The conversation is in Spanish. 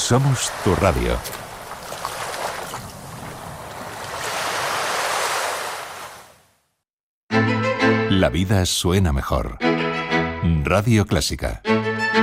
Somos tu radio. La vida suena mejor. Radio Clásica.